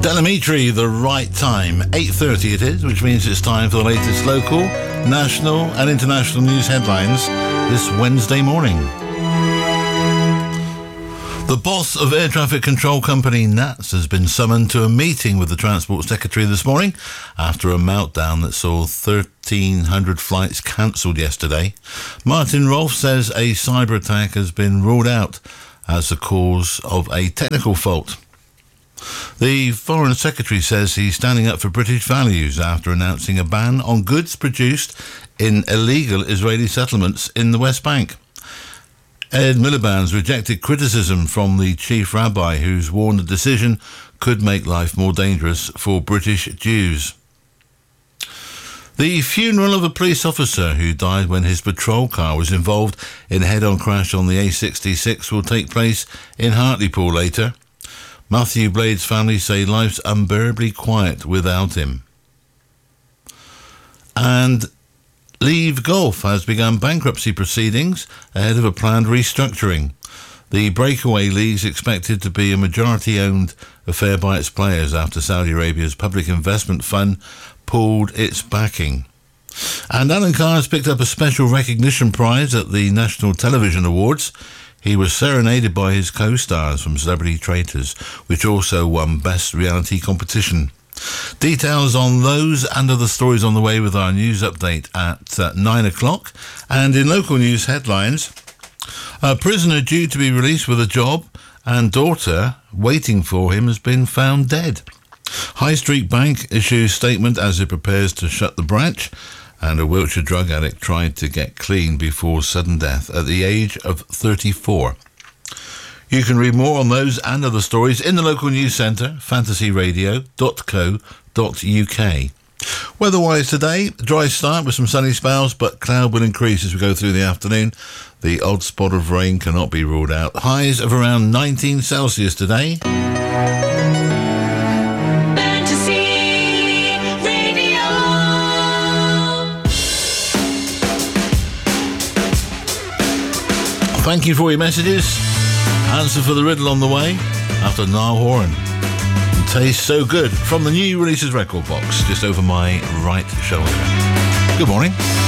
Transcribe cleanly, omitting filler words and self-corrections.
Telemetry, the right time. 8:30 it is, which means it's time for the latest local, national and international news headlines this Wednesday morning. The boss of air traffic control company NATS has been summoned to a meeting with the Transport Secretary this morning after a meltdown that saw 1,300 flights cancelled yesterday. Martin Rolfe says a cyber attack has been ruled out as the cause of a technical fault. The Foreign Secretary says he's standing up for British values after announcing a ban on goods produced in illegal Israeli settlements in the West Bank. Ed Miliband's rejected criticism from the chief rabbi, who's warned the decision could make life more dangerous for British Jews. The funeral of a police officer who died when his patrol car was involved in a head-on crash on the A66 will take place in Hartlepool later. Matthew Blade's family say life's unbearably quiet without him. And Leave Golf has begun bankruptcy proceedings ahead of a planned restructuring. The breakaway league's expected to be a majority-owned affair by its players after Saudi Arabia's public investment fund pulled its backing. And Alan Carr has picked up a special recognition prize at the National Television Awards. He was serenaded by his co-stars from Celebrity Traitors, which also won Best Reality Competition. Details on those and other stories on the way with our news update at 9 o'clock. And in local news headlines, a prisoner due to be released with a job and daughter waiting for him has been found dead. High Street Bank issues statement as it prepares to shut the branch, and a Wiltshire drug addict tried to get clean before sudden death at the age of 34. You can read more on those and other stories in the local news centre, fantasyradio.co.uk. Weather-wise today, dry start with some sunny spells, but cloud will increase as we go through the afternoon. The odd spot of rain cannot be ruled out. Highs of around 19 Celsius today. Fantasy Radio. Thank you for your messages. Answer for the riddle on the way after Niall Horan. Tastes so good from the new releases record box just over my right shoulder. Good morning.